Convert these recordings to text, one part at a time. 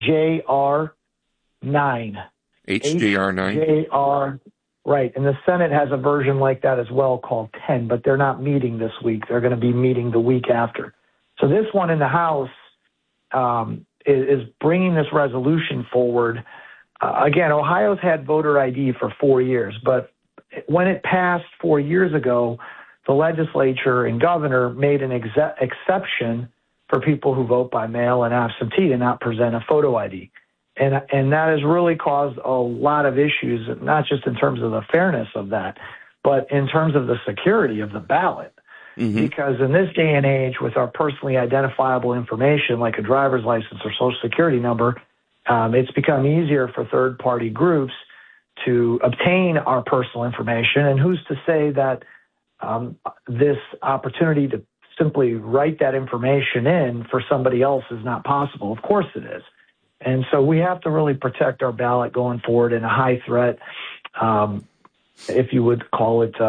HJR9. HJR9. Right. And the Senate has a version like that as well called 10, but they're not meeting this week. They're going to be meeting the week after. So this one in the House is bringing this resolution forward. Again, Ohio's had voter ID for 4 years, but when it passed 4 years ago, the legislature and governor made an exception for people who vote by mail and absentee to not present a photo ID. And that has really caused a lot of issues, not just in terms of the fairness of that, but in terms of the security of the ballot. Mm-hmm. Because in this day and age, with our personally identifiable information like a driver's license or social security number, it's become easier for third-party groups to obtain our personal information. And who's to say that this opportunity to simply write that information in for somebody else is not possible? Of course it is. And so we have to really protect our ballot going forward in a high threat, if you would call it,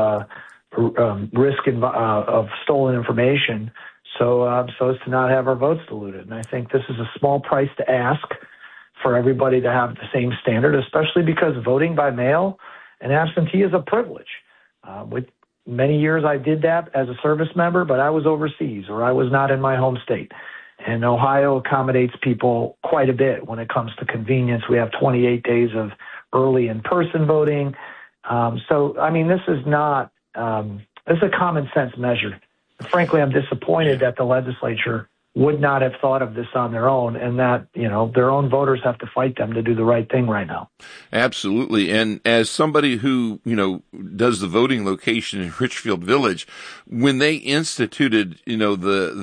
risk of stolen information, so as to not have our votes diluted. And I think this is a small price to ask for everybody to have the same standard, especially because voting by mail and absentee is a privilege. With many years I did that as a service member, but I was overseas or I was not in my home state. And Ohio accommodates people quite a bit when it comes to convenience. We have 28 days of early in-person voting. So, I mean, this is not this is a common sense measure. Frankly, I'm disappointed that the legislature would not have thought of this on their own, and that, you know, their own voters have to fight them to do the right thing right now. Absolutely. And as somebody who, you know, does the voting location in Richfield Village, when they instituted, you know,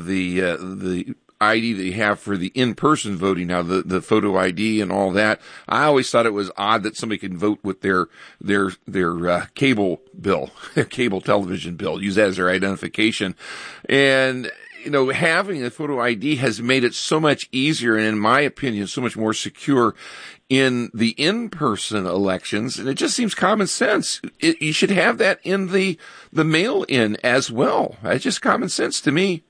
the ID that you have for the in-person voting now, the photo ID and all that, I always thought it was odd that somebody can vote with their cable bill, their cable television bill, use that as their identification. And, you know, having a photo ID has made it so much easier and, in my opinion, so much more secure in the in-person elections. And it just seems common sense. You should have that in the mail-in as well. It's just common sense to me.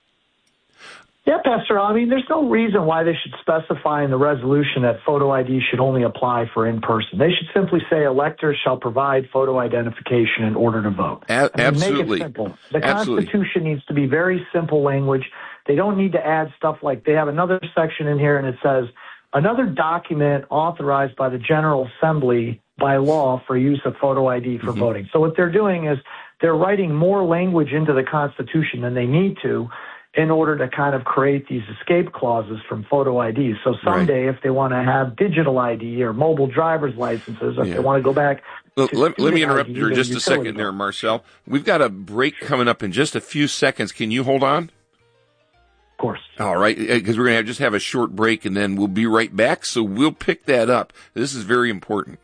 Yeah, Pastor, I mean, there's no reason why they should specify in the resolution that photo ID should only apply for in-person. They should simply say electors shall provide photo identification in order to vote. Absolutely. Make it simple. The Constitution needs to be very simple language. They don't need to add stuff like they have another section in here and it says, another document authorized by the General Assembly by law for use of photo ID for voting. So what they're doing is they're writing more language into the Constitution than they need to in order to kind of create these escape clauses from photo ID. So someday, if they want to have digital ID or mobile driver's licenses, if they want to go back. Well, let me interrupt you just a second there, Marcel. We've got a break coming up in just a few seconds. Can you hold on? Of course. All right, because we're going to just have a short break, and then we'll be right back. So we'll pick that up. This is very important.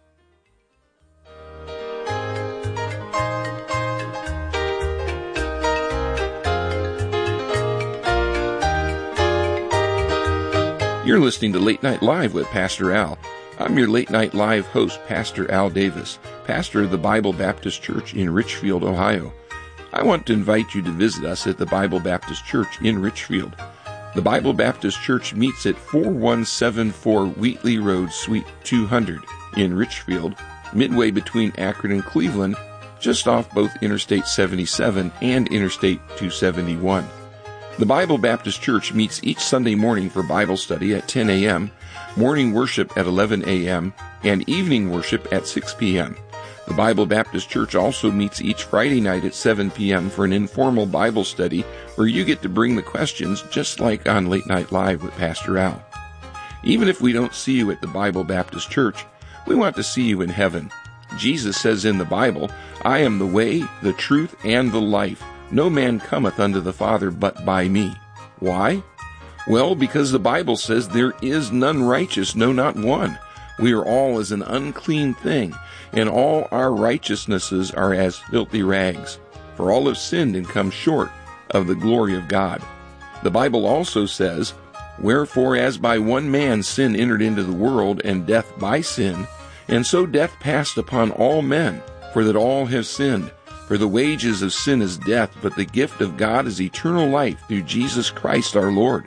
You're listening to Late Night Live with Pastor Al. I'm your Late Night Live host, Pastor Al Davis, pastor of the Bible Baptist Church in Richfield, Ohio. I want to invite you to visit us at the Bible Baptist Church in Richfield. The Bible Baptist Church meets at 4174 Wheatley Road, Suite 200 in Richfield, midway between Akron and Cleveland, just off both Interstate 77 and Interstate 271. The Bible Baptist Church meets each Sunday morning for Bible study at 10 a.m., morning worship at 11 a.m., and evening worship at 6 p.m. The Bible Baptist Church also meets each Friday night at 7 p.m. for an informal Bible study where you get to bring the questions just like on Late Night Live with Pastor Al. Even if we don't see you at the Bible Baptist Church, we want to see you in heaven. Jesus says in the Bible, "I am the way, the truth, and the life. No man cometh unto the Father but by me." Why? Well, because the Bible says there is none righteous, no, not one. We are all as an unclean thing, and all our righteousnesses are as filthy rags. For all have sinned and come short of the glory of God. The Bible also says, "Wherefore as by one man sin entered into the world, and death by sin, and so death passed upon all men, for that all have sinned. For the wages of sin is death, but the gift of God is eternal life through Jesus Christ our Lord.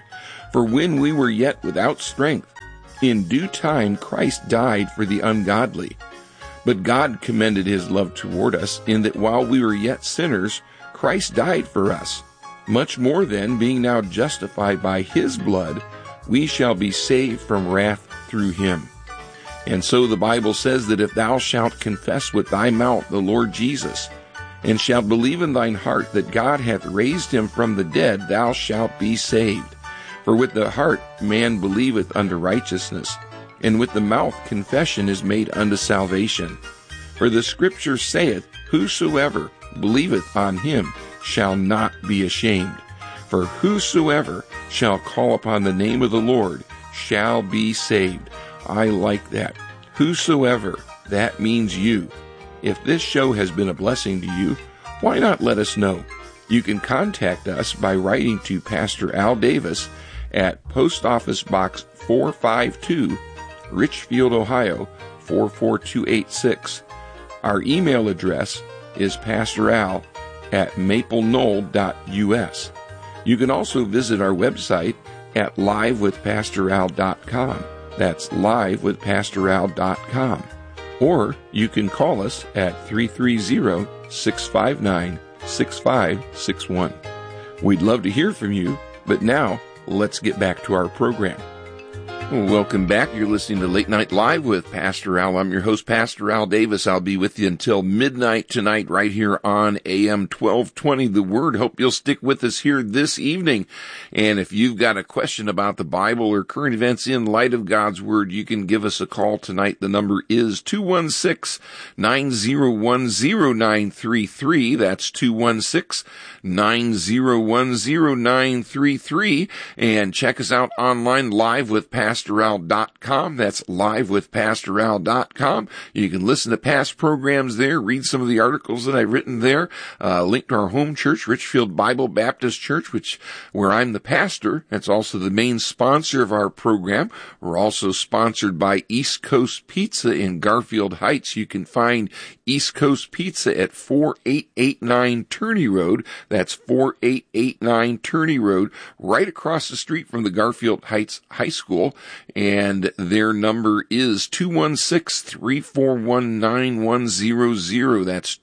For when we were yet without strength, in due time Christ died for the ungodly. But God commended his love toward us, in that while we were yet sinners, Christ died for us. Much more then, being now justified by his blood, we shall be saved from wrath through him. And so the Bible says that if thou shalt confess with thy mouth the Lord Jesus, and shalt believe in thine heart that God hath raised him from the dead, thou shalt be saved. For with the heart man believeth unto righteousness, and with the mouth confession is made unto salvation. For the Scripture saith, Whosoever believeth on him shall not be ashamed. For whosoever shall call upon the name of the Lord shall be saved. I like that. Whosoever, that means you. If this show has been a blessing to you, why not let us know? You can contact us by writing to Pastor Al Davis at Post Office Box 452, Richfield, Ohio 44286. Our email address is pastoral@mapleknoll.us. You can also visit our website at livewithpastoral.com. That's livewithpastoral.com. Or you can call us at 330-659-6561. We'd love to hear from you, but now let's get back to our program. Welcome back. You're listening to Late Night Live with Pastor Al. I'm your host, Pastor Al Davis. I'll be with you until midnight tonight right here on AM 1220 The Word. Hope you'll stick with us here this evening. And if you've got a question about the Bible or current events in light of God's Word, you can give us a call tonight. The number is 216-901-0933. That's 216-901-0933. And check us out online live with PastorAl.com. That's livewithpastoral.com. You can listen to past programs there, read some of the articles that I've written there, link to our home church, Richfield Bible Baptist Church, where I'm the pastor. That's also the main sponsor of our program. We're also sponsored by East Coast Pizza in Garfield Heights. You can find East Coast Pizza at 4889 Turney Road. That's 4889 Turney Road, right across the street from the Garfield Heights High School. And their number is 216-341-9100. That's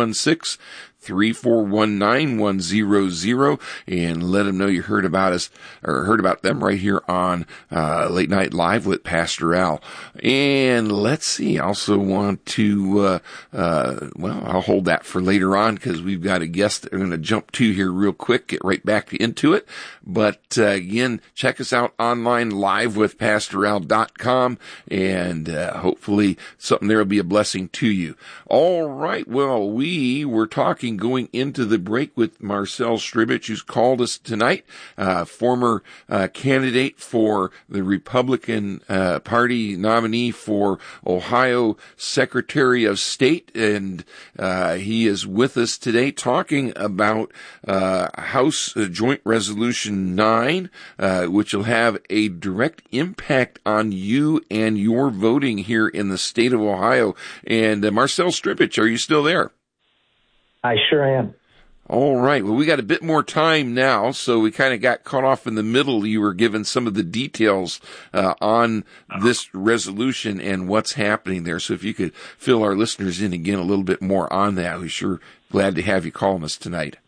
216-341-9100, and let them know you heard about us, or heard about them right here on Late Night Live with Pastor Al. And let's see, I also want to, I'll hold that for later on because we've got a guest that I'm going to jump to here real quick, get right back into it. But again, check us out online live with pastoral.com, and hopefully something there will be a blessing to you. All right, well, we were talking going into the break with Marcel Stribich, who's called us tonight, former candidate for the Republican Party nominee for Ohio Secretary of State, and he is with us today talking about House Joint Resolution 9, which will have a direct impact on you and your voting here in the state of Ohio. And Marcel Stribich, are you still there? I sure am. All right. Well, we got a bit more time now, so we kind of got caught off in the middle. You were given some of the details on this resolution and what's happening there. So if you could fill our listeners in again a little bit more on that, we're sure glad to have you calling us tonight.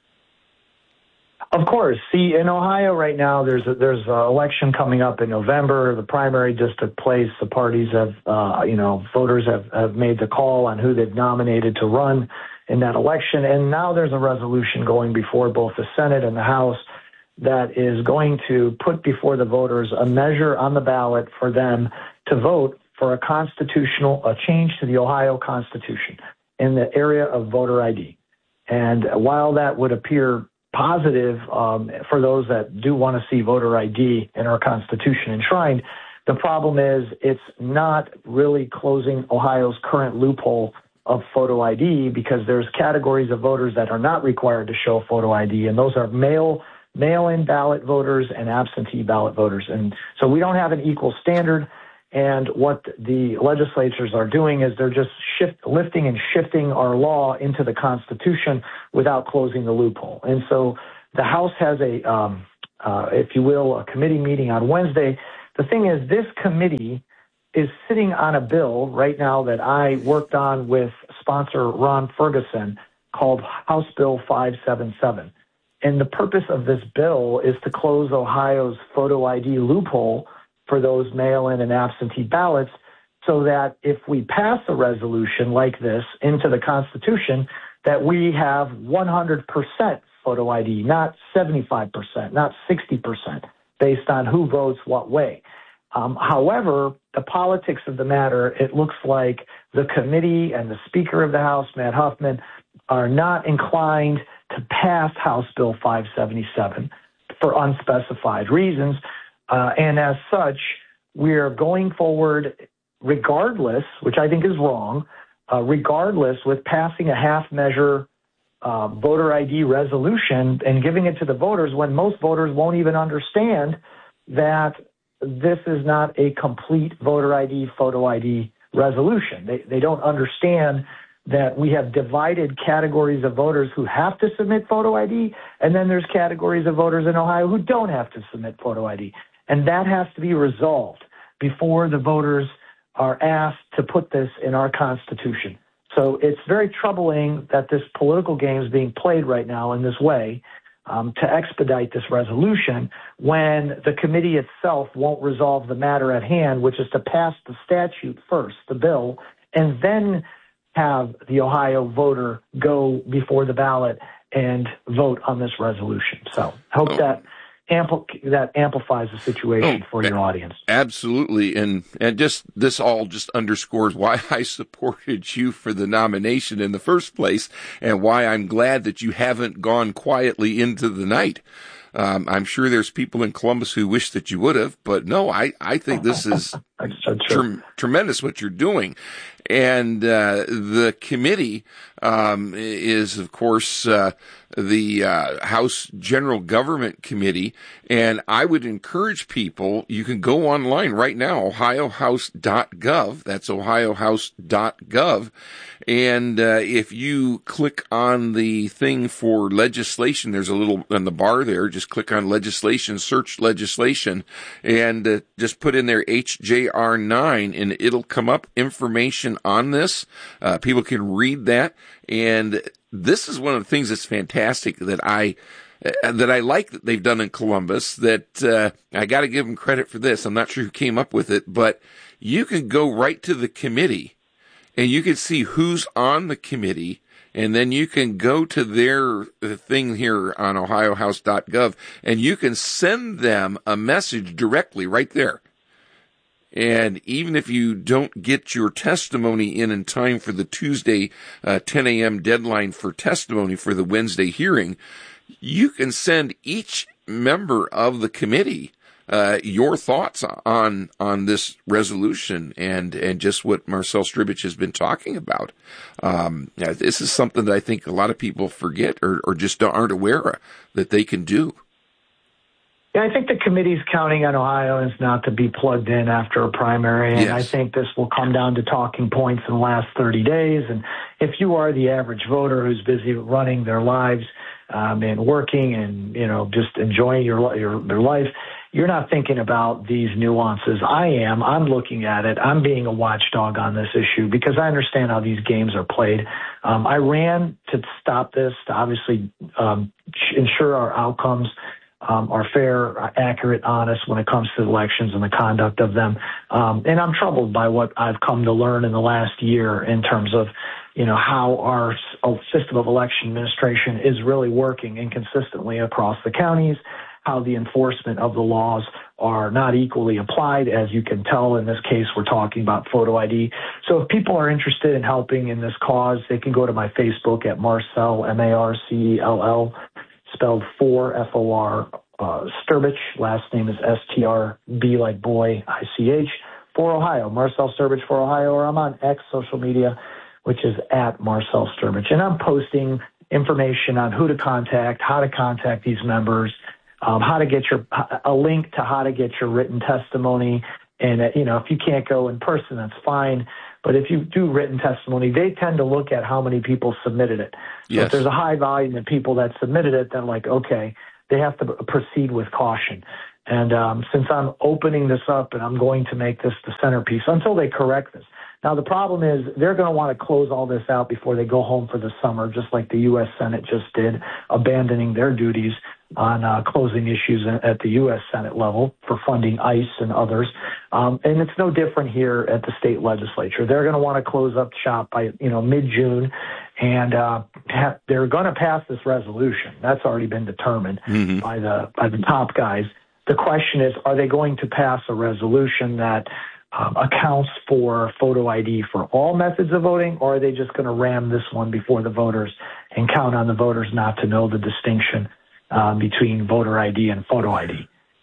Of course. See, in Ohio right now, there's an election coming up in November. The primary just took place. The parties have, voters have made the call on who they've nominated to run in that election. And now there's a resolution going before both the Senate and the House that is going to put before the voters a measure on the ballot for them to vote for a change to the Ohio Constitution in the area of voter ID. And while that would appear positive for those that do want to see voter ID in our Constitution enshrined, the problem is it's not really closing Ohio's current loophole of photo ID, because there's categories of voters that are not required to show photo ID, and those are mail-in ballot voters and absentee ballot voters. And so we don't have an equal standard, and what the legislatures are doing is they're just lifting and shifting our law into the Constitution without closing the loophole. And so the House has a if you will, a committee meeting on Wednesday. The thing is, this committee is sitting on a bill right now that I worked on with sponsor Ron Ferguson called House Bill 577. And the purpose of this bill is to close Ohio's photo ID loophole for those mail-in and absentee ballots, so that if we pass a resolution like this into the Constitution, that we have 100% photo ID, not 75%, not 60%, based on who votes what way. However, the politics of the matter, it looks like the committee and the Speaker of the House, Matt Huffman, are not inclined to pass House Bill 577 for unspecified reasons. And as such, we're going forward regardless, which I think is wrong, regardless with passing a half-measure voter ID resolution and giving it to the voters when most voters won't even understand that this is not a complete voter ID, photo ID resolution. They don't understand that we have divided categories of voters who have to submit photo ID, and then there's categories of voters in Ohio who don't have to submit photo ID. And that has to be resolved before the voters are asked to put this in our Constitution. So it's very troubling that this political game is being played right now in this way to expedite this resolution when the committee itself won't resolve the matter at hand, which is to pass the statute first, the bill, and then have the Ohio voter go before the ballot and vote on this resolution. So I hope that amplifies the situation for your audience. Absolutely. And just this all just underscores why I supported you for the nomination in the first place and why I'm glad that you haven't gone quietly into the night. I'm sure there's people in Columbus who wish that you would have, but no, I think this is tremendous what you're doing. And the committee is, of course, the House General Government Committee. And I would encourage people, you can go online right now, ohiohouse.gov. That's ohiohouse.gov. And if you click on the thing for legislation, there's a little on the bar there, just click on legislation, search legislation, and just put in there HJR 9, and it'll come up information on this. People can read that. And this is one of the things that's fantastic that I like that they've done in Columbus, that I got to give them credit for this. I'm not sure who came up with it, but you can go right to the committee and you can see who's on the committee, and then you can go to their thing here on ohiohouse.gov, and you can send them a message directly right there. And even if you don't get your testimony in time for the Tuesday 10 a.m. deadline for testimony for the Wednesday hearing, you can send each member of the committee your thoughts on this resolution and just what Marcel Stribich has been talking about. This is something that I think a lot of people forget or just aren't aware that they can do. Yeah, I think the committee's counting on Ohioans not to be plugged in after a primary, and yes. I think this will come down to talking points in the last 30 days. And if you are the average voter who's busy running their lives and working and just enjoying their life, you're not thinking about these nuances. I am. I'm looking at it. I'm being a watchdog on this issue because I understand how these games are played. I ran to stop this, to obviously ensure our outcomes are fair, accurate, honest when it comes to elections and the conduct of them. And I'm troubled by what I've come to learn in the last year in terms of, how our system of election administration is really working inconsistently across the counties, how the enforcement of the laws are not equally applied. As you can tell, in this case, we're talking about photo ID. So if people are interested in helping in this cause, they can go to my Facebook at Marcel, Marcell, spelled for F-O-R, Stribich. Last name is S-T-R-B like boy, I-C-H, for Ohio. Marcel Stribich for Ohio, or I'm on X social media, which is at Marcel Stribich. And I'm posting information on who to contact, how to contact these members, how to get a link to how to get your written testimony. And, if you can't go in person, that's fine. But if you do written testimony, they tend to look at how many people submitted it. So yes. If there's a high volume of people that submitted it, then okay, they have to proceed with caution. And since I'm opening this up and I'm going to make this the centerpiece until they correct this. Now, the problem is they're going to want to close all this out before they go home for the summer, just like the U.S. Senate just did, abandoning their duties on closing issues at the U.S. Senate level for funding ICE and others. And it's no different here at the state legislature. They're going to want to close up shop by, mid-June, and they're going to pass this resolution. That's already been determined by the top guys. The question is, are they going to pass a resolution that accounts for photo ID for all methods of voting, or are they just going to ram this one before the voters and count on the voters not to know the distinction between voter ID and photo ID?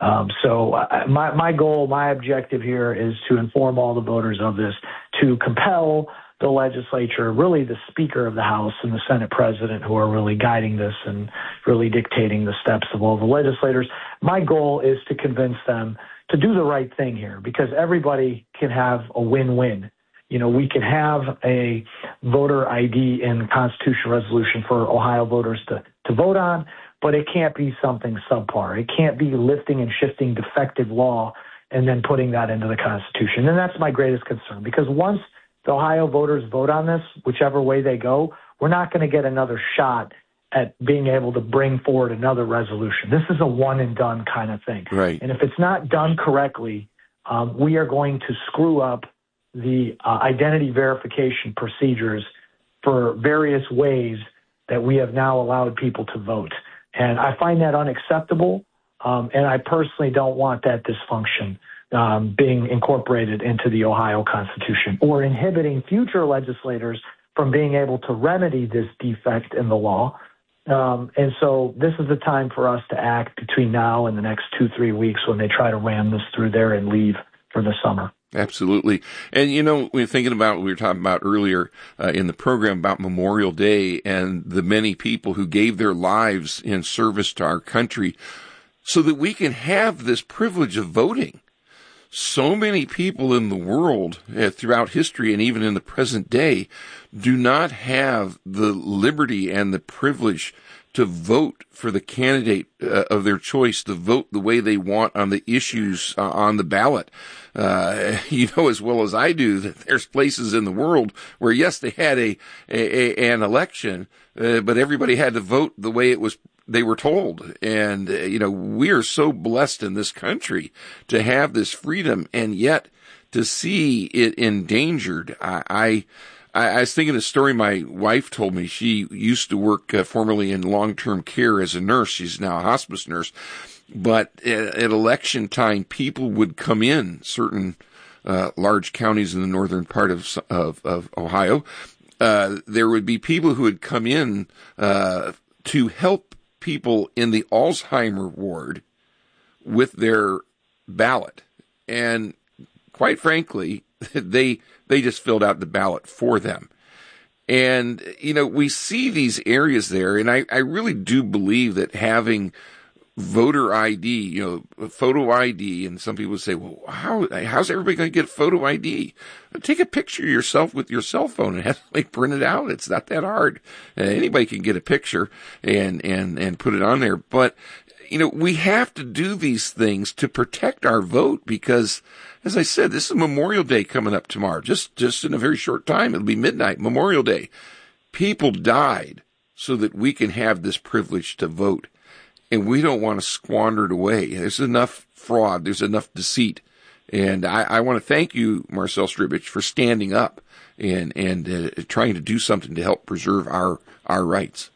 So my goal, my objective here is to inform all the voters of this, to compel the legislature, really the Speaker of the House and the Senate President, who are really guiding this and really dictating the steps of all the legislators. My goal is to convince them to do the right thing here, because everybody can have a win-win. We can have a voter ID and constitutional resolution for Ohio voters to vote on, but it can't be something subpar. It can't be lifting and shifting defective law and then putting that into the Constitution. And that's my greatest concern, because once the Ohio voters vote on this, whichever way they go, we're not going to get another shot at being able to bring forward another resolution. This is a one-and-done kind of thing. Right. And if it's not done correctly, we are going to screw up the identity verification procedures for various ways that we have now allowed people to vote. And I find that unacceptable, and I personally don't want that dysfunction being incorporated into the Ohio Constitution or inhibiting future legislators from being able to remedy this defect in the law. And so this is the time for us to act between now and the next 2-3 weeks when they try to ram this through there and leave for the summer. Absolutely. And, we're thinking about what we were talking about earlier in the program about Memorial Day and the many people who gave their lives in service to our country so that we can have this privilege of voting. So many people in the world throughout history and even in the present day do not have the liberty and the privilege to vote for the candidate of their choice, to vote the way they want on the issues on the ballot. You know as well as I do that there's places in the world where, yes, they had an election, but everybody had to vote the way they were told. And, we are so blessed in this country to have this freedom, and yet to see it endangered. I was thinking of a story my wife told me. She used to work formerly in long-term care as a nurse. She's now a hospice nurse. But at election time, people would come in, certain large counties in the northern part of Ohio. There would be people who would come in to help people in the Alzheimer ward with their ballot. And quite frankly, they just filled out the ballot for them. And, we see these areas there, and I really do believe that having voter ID, photo ID, and some people say, well, how's everybody going to get photo ID? Take a picture of yourself with your cell phone and have it printed out. It's not that hard. Anybody can get a picture and put it on there. But, we have to do these things to protect our vote because, as I said, this is Memorial Day coming up tomorrow. Just in a very short time, it'll be midnight, Memorial Day. People died so that we can have this privilege to vote. And we don't want to squander it away. There's enough fraud. There's enough deceit. And I want to thank you, Marcel Stribich, for standing up and trying to do something to help preserve our rights.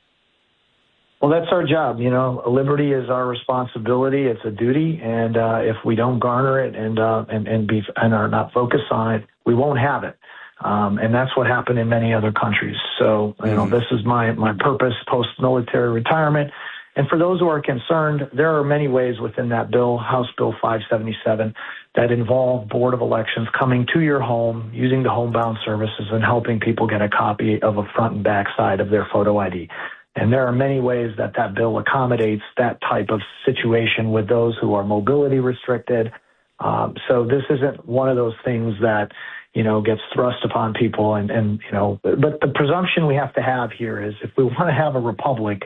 Well, that's our job. Liberty is our responsibility. It's a duty. And if we don't garner it and are not focused on it, we won't have it. And that's what happened in many other countries. So, this is my purpose post-military retirement. And for those who are concerned, there are many ways within that bill, House Bill 577, that involve Board of Elections coming to your home, using the homebound services, and helping people get a copy of a front and back side of their photo ID. And there are many ways that bill accommodates that type of situation with those who are mobility restricted. So this isn't one of those things that, gets thrust upon people. But the presumption we have to have here is if we want to have a republic,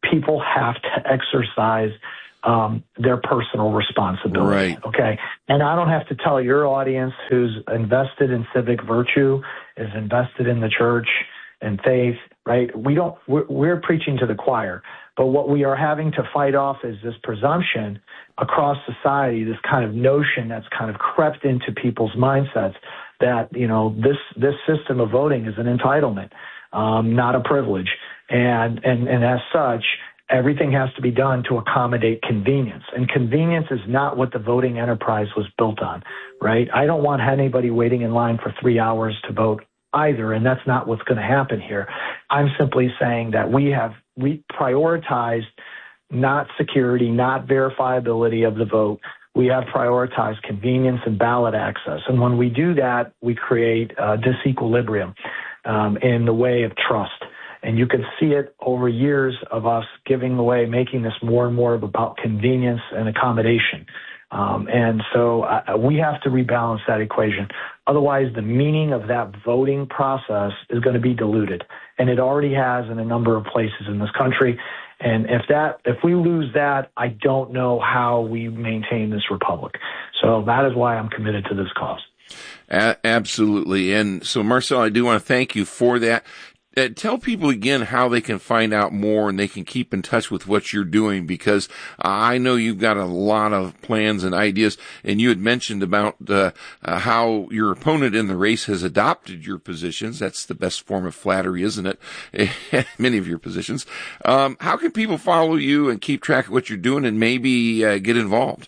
people have to exercise their personal responsibility. Right. Okay. And I don't have to tell your audience who's invested in civic virtue, is invested in the church and faith, right? We're preaching to the choir, but what we are having to fight off is this presumption across society, this kind of notion that's kind of crept into people's mindsets that, this system of voting is an entitlement, not a privilege. And as such, everything has to be done to accommodate convenience. And convenience is not what the voting enterprise was built on, right? I don't want anybody waiting in line for 3 hours to vote either, and that's not what's going to happen here. I'm simply saying that we prioritized not security, not verifiability of the vote. We have prioritized convenience and ballot access. And when we do that, we create disequilibrium in the way of trust. And you can see it over years of us giving away, making this more and more about convenience and accommodation. And so we have to rebalance that equation. Otherwise, the meaning of that voting process is going to be diluted. And it already has in a number of places in this country. And if we lose that, I don't know how we maintain this republic. So that is why I'm committed to this cause. Absolutely. And so, Marcel, I do want to thank you for that. Tell people again how they can find out more and they can keep in touch with what you're doing, because I know you've got a lot of plans and ideas, and you had mentioned about how your opponent in the race has adopted your positions. That's the best form of flattery, isn't it? Many of your positions. How can people follow you and keep track of what you're doing and maybe get involved?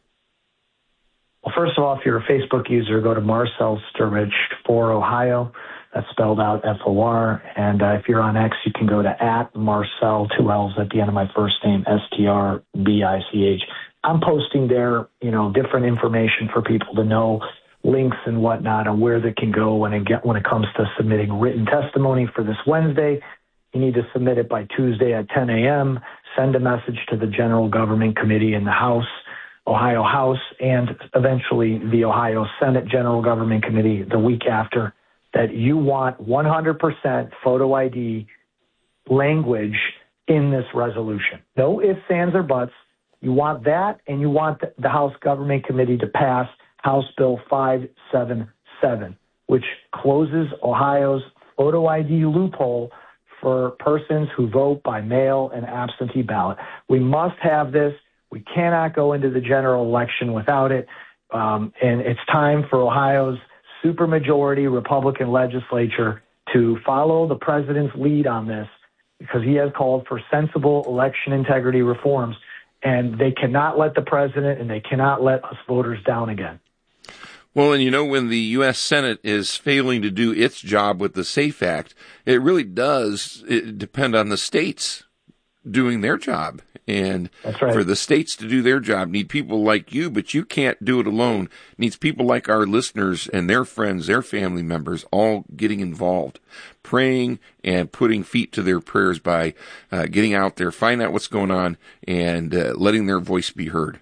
Well, first of all, if you're a Facebook user, go to Marcel Sturbich for Ohio. That's spelled out FOR. And if you're on X, you can go to @Marcel, 2 L's at the end of my first name, STRBICH. I'm posting there, different information for people to know, links and whatnot on where they can go when it comes to submitting written testimony for this Wednesday. You need to submit it by Tuesday at 10 a.m. Send a message to the General Government Committee in the House, Ohio House, and eventually the Ohio Senate General Government Committee the week after, that you want 100% photo ID language in this resolution. No ifs, ands, or buts. You want that, and you want the House Government Committee to pass House Bill 577, which closes Ohio's photo ID loophole for persons who vote by mail and absentee ballot. We must have this. We cannot go into the general election without it. And it's time for Ohio's supermajority Republican legislature to follow the president's lead on this, because he has called for sensible election integrity reforms, and they cannot let the president and they cannot let us voters down again. Well, and when the U.S. Senate is failing to do its job with the SAFE Act, it really does depend on the states doing their job. And that's right. For the states to do their job, need people like you, but you can't do it alone. It needs people like our listeners and their friends, their family members, all getting involved, praying and putting feet to their prayers by getting out there, finding out what's going on, and letting their voice be heard.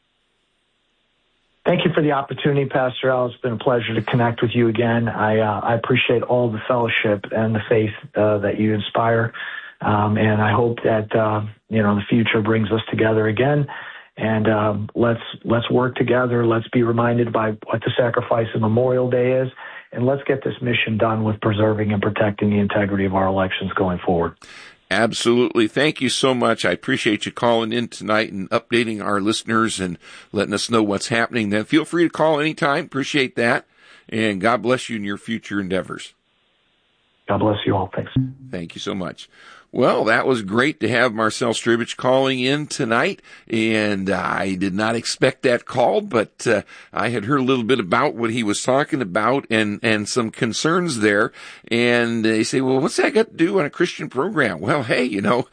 Thank you for the opportunity, Pastor Al. It's been a pleasure to connect with you again. I appreciate all the fellowship and the faith that you inspire. And I hope that, the future brings us together again. And let's work together. Let's be reminded by what the sacrifice of Memorial Day is. And let's get this mission done with preserving and protecting the integrity of our elections going forward. Absolutely. Thank you so much. I appreciate you calling in tonight and updating our listeners and letting us know what's happening. Then feel free to call anytime. Appreciate that. And God bless you in your future endeavors. God bless you all. Thanks. Thank you so much. Well, that was great to have Marcel Sturbich calling in tonight, and I did not expect that call, but I had heard a little bit about what he was talking about and some concerns there, and they say, well, what's that got to do on a Christian program? Well, hey,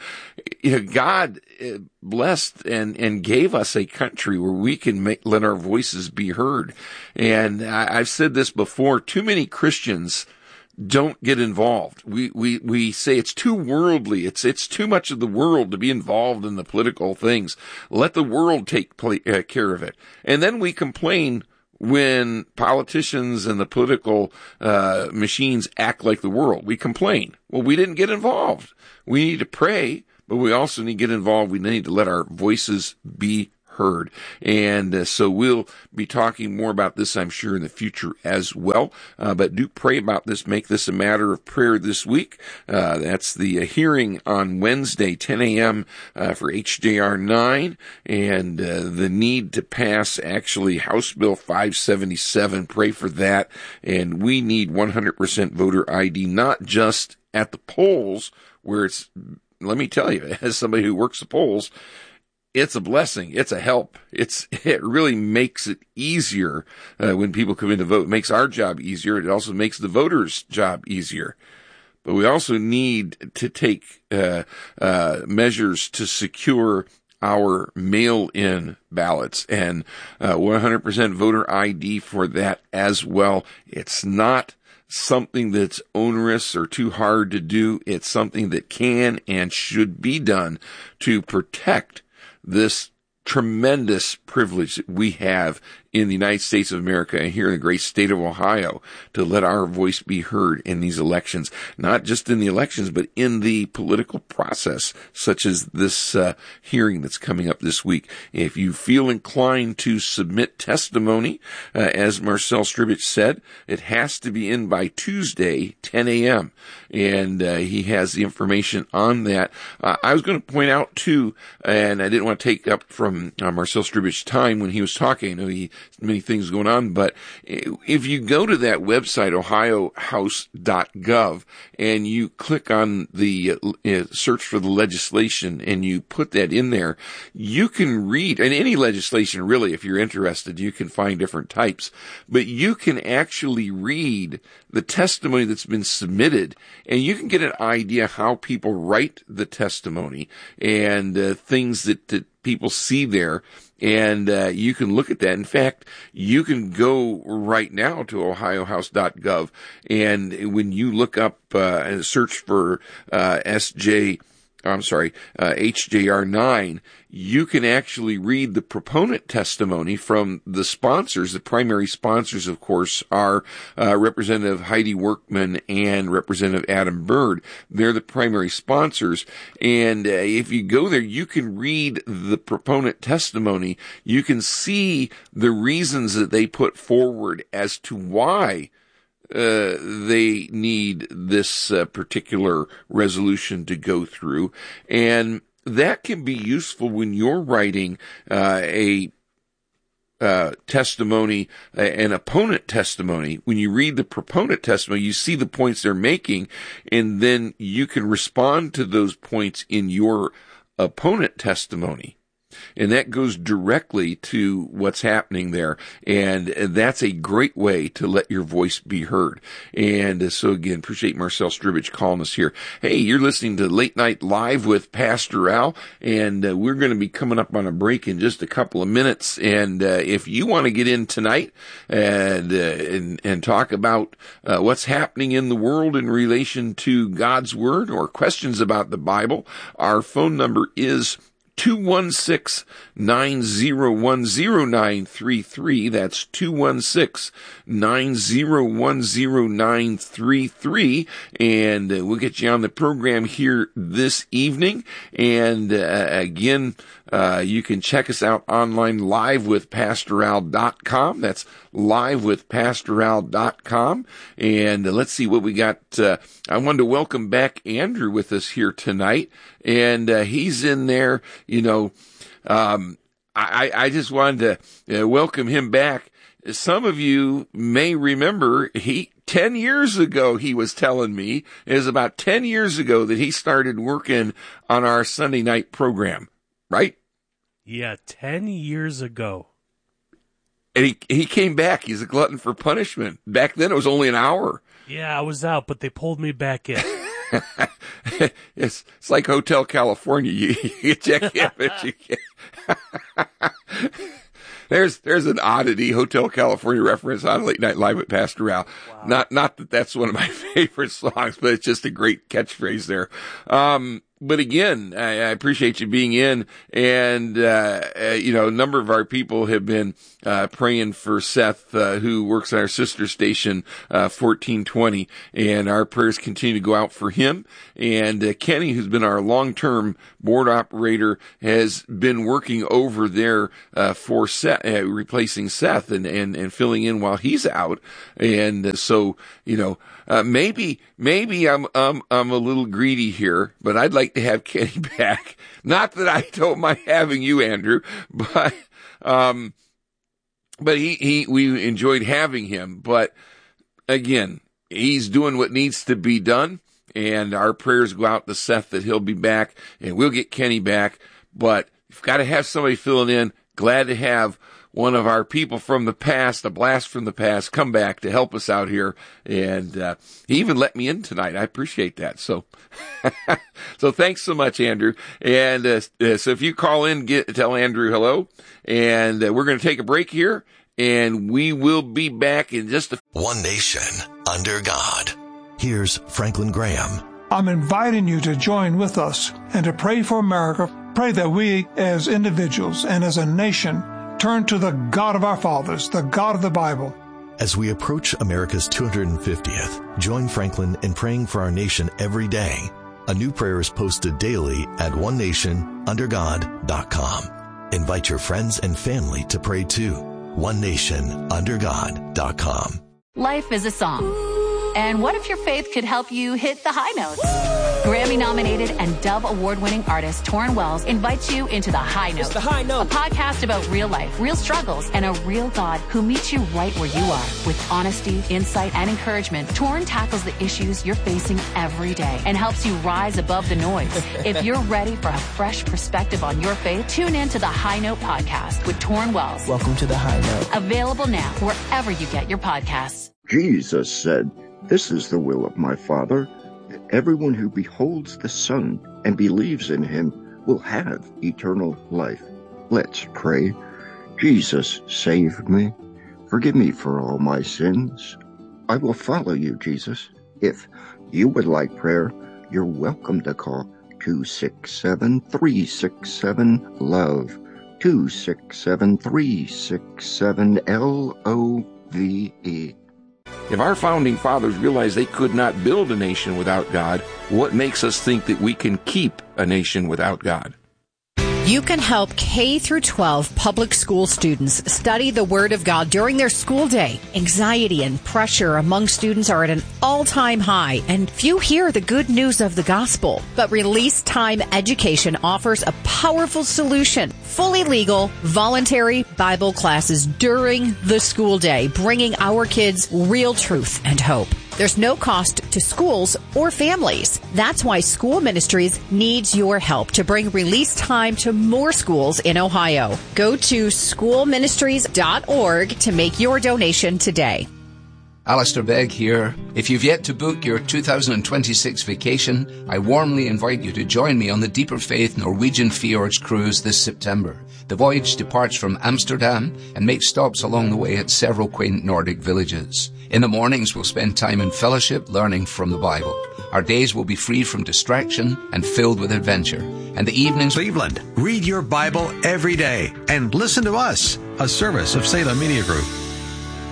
God blessed and gave us a country where we can let our voices be heard, and I've said this before, too many Christians don't get involved. We say it's too worldly. It's too much of the world to be involved in the political things. Let the world take care of it. And then we complain when politicians and the political machines act like the world. We complain. Well, we didn't get involved. We need to pray, but we also need to get involved. We need to let our voices be heard. And so we'll be talking more about this, I'm sure, in the future as well. But do pray about this. Make this a matter of prayer this week. That's the hearing on Wednesday, 10 a.m. For HJR 9, and the need to pass actually House Bill 577. Pray for that. And we need 100% voter ID, not just at the polls, where it's, let me tell you, as somebody who works the polls, it's a blessing. It's a help. It really makes it easier when people come in to vote. It makes our job easier. It also makes the voters' job easier. But we also need to take measures to secure our mail-in ballots and 100% voter ID for that as well. It's not something that's onerous or too hard to do. It's something that can and should be done to protect this tremendous privilege that we have in the United States of America and here in the great state of Ohio to let our voice be heard in these elections, not just in the elections, but in the political process, such as this hearing that's coming up this week. If you feel inclined to submit testimony, as Marcel Stribich said, it has to be in by Tuesday, 10 a.m., and he has the information on that. I was going to point out, too, and I didn't want to take up from Marcel Stribich's time when he was talking. I know he many things going on, but if you go to that website, ohiohouse.gov, and you click on the search for the legislation and you put that in there, you can read, and any legislation really, if you're interested, you can find different types, but you can actually read the testimony that's been submitted, and you can get an idea how people write the testimony and things that people see there. And you can look at that. In fact, you can go right now to ohiohouse.gov, and when you look up and search for HJR 9, you can actually read the proponent testimony from the sponsors. The primary sponsors, of course, are Representative Heidi Workman and Representative Adam Byrd. They're the primary sponsors. And if you go there, you can read the proponent testimony. You can see the reasons that they put forward as to why they need this particular resolution to go through. And that can be useful when you're writing a testimony, an opponent testimony. When you read the proponent testimony, you see the points they're making, and then you can respond to those points in your opponent testimony. And that goes directly to what's happening there. And that's a great way to let your voice be heard. And so again, appreciate Marcel Stribich calling us here. Hey, you're listening to Late Night Live with Pastor Al, and we're going to be coming up on a break in just a couple of minutes. And if you want to get in tonight and talk about what's happening in the world in relation to God's Word or questions about the Bible, our phone number is 216-901-0933. That's 216-901-0933. And we'll get you on the program here this evening. And again, you can check us out online, livewithpastoral.com. That's livewithpastoral.com. And let's see what we got. I wanted to welcome back Andrew with us here tonight. And he's in there, I just wanted to welcome him back. Some of you may remember 10 years ago, he was telling me, it was about 10 years ago that he started working on our Sunday night program, right? Yeah, 10 years ago. And he came back. He's a glutton for punishment. Back then it was only an hour. Yeah, I was out, but they pulled me back in. It's like Hotel California. You check in, but you can't. There's an oddity Hotel California reference on Late Night Live with Pastor Al. Wow. Not that that's one of my favorite songs, but it's just a great catchphrase there. But again, I appreciate you being in, and a number of our people have been praying for Seth, who works at our sister station, 1420, and our prayers continue to go out for him. And Kenny, who's been our long-term board operator, has been working over there for Seth, replacing Seth and filling in while he's out. And so, maybe I'm a little greedy here, but I'd like to have Kenny back. Not that I don't mind having you, Andrew, but we enjoyed having him. But again, he's doing what needs to be done, and our prayers go out to Seth that he'll be back, and we'll get Kenny back. But you've got to have somebody filling in. Glad to have one of our people from the past, a blast from the past, come back to help us out here. And he even let me in tonight. I appreciate that. So so thanks so much, Andrew. And so if you call in, tell Andrew hello. And we're going to take a break here, and we will be back in just One Nation Under God. Here's Franklin Graham. I'm inviting you to join with us and to pray for America. Pray that we as individuals and as a nation turn to the God of our fathers, the God of the Bible. As we approach America's 250th, join Franklin in praying for our nation every day. A new prayer is posted daily at onenationundergod.com. Invite your friends and family to pray too. onenationundergod.com. Life is a song. And what if your faith could help you hit the high notes? Grammy-nominated and Dove Award-winning artist Torrin Wells invites you into The High Note. It's The High Note. A podcast about real life, real struggles, and a real God who meets you right where you are. With honesty, insight, and encouragement, Torrin tackles the issues you're facing every day and helps you rise above the noise. If you're ready for a fresh perspective on your faith, tune in to The High Note podcast with Torrin Wells. Welcome to The High Note. Available now wherever you get your podcasts. Jesus said, "This is the will of my Father, that everyone who beholds the Son and believes in him will have eternal life." Let's pray. Jesus, save me. Forgive me for all my sins. I will follow you, Jesus. If you would like prayer, you're welcome to call 267-367-LOVE, 267-367-LOVE. If our founding fathers realized they could not build a nation without God, what makes us think that we can keep a nation without God? You can help K through 12 public school students study the Word of God during their school day. Anxiety and pressure among students are at an all-time high, and few hear the good news of the gospel. But Release Time Education offers a powerful solution. Fully legal, voluntary Bible classes during the school day, bringing our kids real truth and hope. There's no cost to schools or families. That's why School Ministries needs your help to bring Release Time to more schools in Ohio. Go to schoolministries.org to make your donation today. Alistair Begg here. If you've yet to book your 2026 vacation, I warmly invite you to join me on the Deeper Faith Norwegian Fjords cruise this September. The voyage departs from Amsterdam and makes stops along the way at several quaint Nordic villages. In the mornings, we'll spend time in fellowship learning from the Bible. Our days will be free from distraction and filled with adventure. And the evenings... Cleveland, read your Bible every day and listen to us, a service of Salem Media Group.